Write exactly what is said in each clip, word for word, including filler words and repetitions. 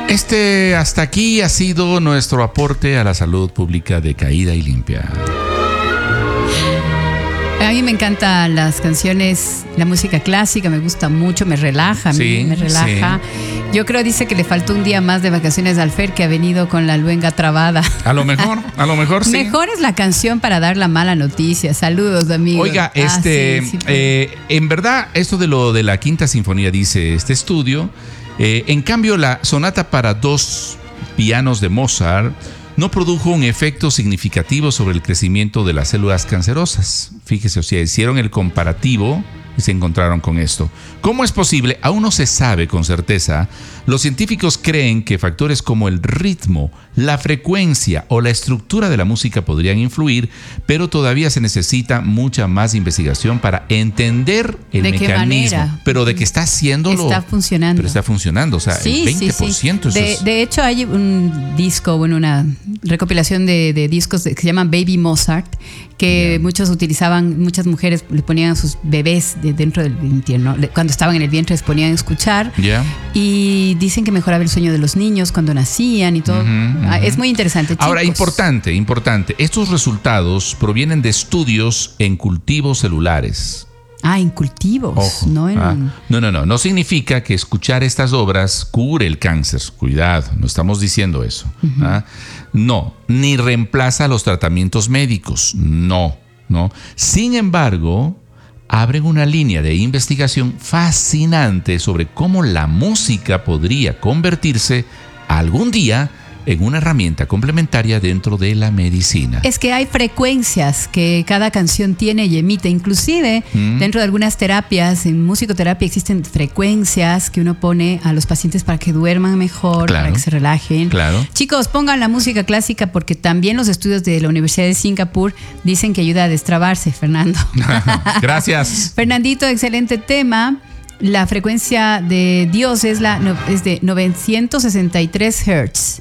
Este hasta aquí ha sido nuestro aporte a la salud pública de Caída y Limpia. A mí me encantan las canciones, la música clásica, me gusta mucho, me relaja, sí, me, me relaja. Sí. Yo creo, dice que le faltó un día más de vacaciones al Fer, que ha venido con la luenga trabada. A lo mejor, a lo mejor sí. Mejor es la canción para dar la mala noticia. Saludos, amigos. Oiga, este, ah, sí, sí, eh, en verdad, esto de lo de la Quinta Sinfonía, dice este estudio, eh, en cambio la sonata para dos pianos de Mozart no produjo un efecto significativo sobre el crecimiento de las células cancerosas. Fíjese, o sea, hicieron el comparativo y se encontraron con esto. ¿Cómo es posible? Aún no se sabe con certeza. Los científicos creen que factores como el ritmo, la frecuencia o la estructura de la música podrían influir, pero todavía se necesita mucha más investigación para entender el ¿De mecanismo. qué manera? Pero de que está haciéndolo. Está funcionando. Pero está funcionando, o sea, sí, el veinte por ciento. Sí, sí. Eso de, es... de hecho, hay un disco, bueno, una recopilación de, de discos de, que se llaman Baby Mozart, que yeah. muchos utilizaban, muchas mujeres le ponían a sus bebés de dentro del vientre, ¿no? Cuando estaban en el vientre les ponían a escuchar. Yeah. Y dicen que mejoraba el sueño de los niños cuando nacían y todo. Uh-huh, uh-huh. Es muy interesante, chicos. Ahora, importante, importante. Estos resultados provienen de estudios en cultivos celulares. Ah, en cultivos. Ojo. No, en... ah, no, no, no. No significa que escuchar estas obras cure el cáncer. Cuidado, no estamos diciendo eso. Uh-huh. ¿ah? No, ni reemplaza los tratamientos médicos. No, no. Sin embargo, abren una línea de investigación fascinante sobre cómo la música podría convertirse algún día en una herramienta complementaria dentro de la medicina. Es que hay frecuencias que cada canción tiene y emite. Inclusive, mm. dentro de algunas terapias, en musicoterapia existen frecuencias que uno pone a los pacientes para que duerman mejor, claro, para que se relajen. Claro. Chicos, pongan la música clásica porque también los estudios de la Universidad de Singapur dicen que ayuda a destrabarse, Fernando. Gracias. Fernandito, excelente tema. La frecuencia de Dios es, la, es de novecientos sesenta y tres hertz.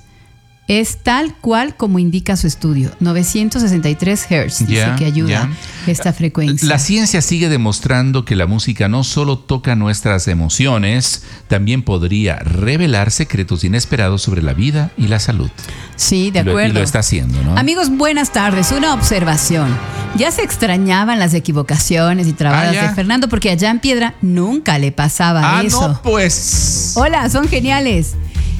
Es tal cual como indica su estudio, novecientos sesenta y tres hertz, dice yeah, que ayuda yeah. esta frecuencia. La ciencia sigue demostrando que la música no solo toca nuestras emociones, también podría revelar secretos inesperados sobre la vida y la salud. Sí, de y lo, acuerdo. Y lo está haciendo, ¿no? Amigos, buenas tardes. Una observación. Ya se extrañaban las equivocaciones y trabadas ah, de Fernando porque allá en Piedra nunca le pasaba ah, eso. Ah, no, pues. Hola, son geniales.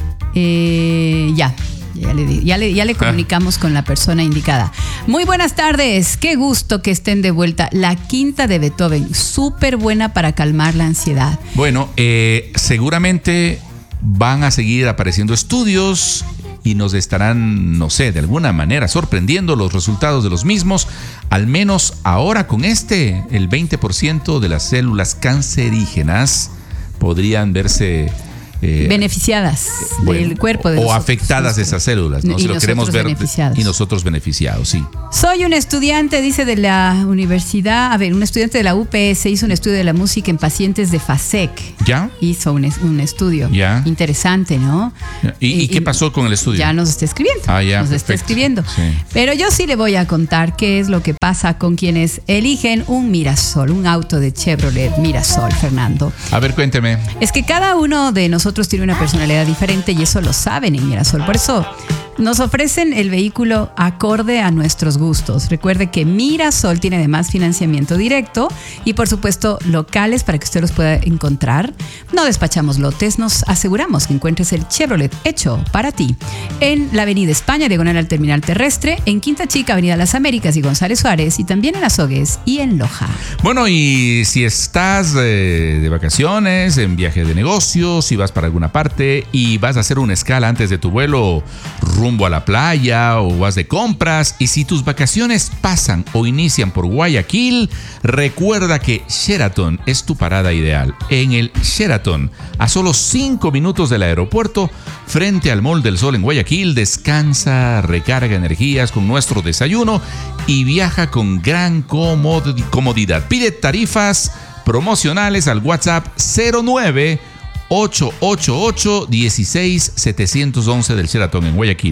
Eh, ya. Ya le, ya, le, ya le comunicamos con la persona indicada. Muy buenas tardes, qué gusto que estén de vuelta. La quinta de Beethoven, súper buena para calmar la ansiedad. Bueno, eh, seguramente van a seguir apareciendo estudios y nos estarán, no sé, de alguna manera sorprendiendo los resultados de los mismos. Al menos ahora con este, el veinte por ciento de las células cancerígenas podrían verse... Eh, beneficiadas bueno, del cuerpo de o nosotros, afectadas de esas células, ¿no? Y si lo queremos ver beneficiados. Y nosotros beneficiados, sí. Soy un estudiante, dice, de la universidad, a ver, un estudiante de la U P S hizo un estudio de la música en pacientes de FASEC. ¿Ya? Hizo un, un estudio. ¿Ya? Interesante, ¿no? ¿Y, y, ¿Y qué pasó con el estudio? Ya nos está escribiendo. Ah, ya, nos perfecto. está escribiendo. Sí. Pero yo sí le voy a contar qué es lo que pasa con quienes eligen un Mirasol, un auto de Chevrolet Mirasol, Fernando. A ver, cuénteme. Es que cada uno de nosotros tiene una personalidad diferente y eso lo saben en Mirasol. Por eso nos ofrecen el vehículo acorde a nuestros gustos. Recuerde que Mirasol tiene además financiamiento directo y por supuesto locales para que usted los pueda encontrar. No despachamos lotes, nos aseguramos que encuentres el Chevrolet hecho para ti. En la Avenida España, diagonal al Terminal Terrestre, en Quinta Chica, Avenida Las Américas y González Suárez, y también en Azogues y en Loja. Bueno, y si estás eh, de vacaciones, en viaje de negocios, si vas para alguna parte y vas a hacer una escala antes de tu vuelo rumbo a la playa o vas de compras, y si tus vacaciones pasan o inician por Guayaquil, recuerda que Sheraton es tu parada ideal. En el Sheraton, a solo cinco minutos del aeropuerto, frente al Mall del Sol en Guayaquil, descansa, recarga energías con nuestro desayuno y viaja con gran comodidad. Pide tarifas promocionales al WhatsApp cero nueve ocho ocho ocho uno seis siete uno uno del Sheraton en Guayaquil.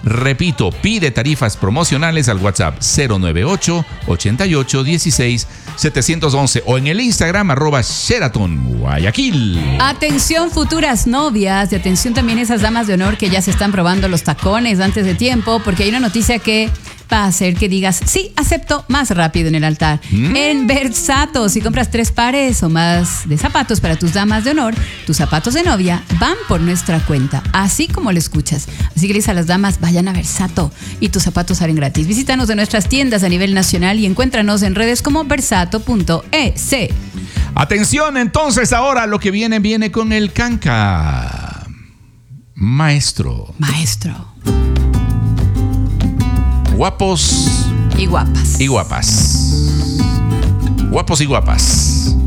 Repito, pide tarifas promocionales al WhatsApp cero nueve ocho, ochenta y ocho, dieciséis, setecientos once o en el Instagram arroba Sheraton Guayaquil. Atención futuras novias y atención también esas damas de honor que ya se están probando los tacones antes de tiempo, porque hay una noticia que va a hacer que digas, sí, acepto más rápido en el altar. Mm. En Versato, si compras tres pares o más de zapatos para tus damas de honor, tus zapatos de novia van por nuestra cuenta, así como lo escuchas. Así que le dices a las damas, vayan a Versato y tus zapatos salen gratis. Visítanos en nuestras tiendas a nivel nacional y encuéntranos en redes como versato punto e c. Atención, entonces ahora lo que viene, viene con el canca. Maestro. Maestro. Guapos y guapas. Y guapas. Guapos y guapas.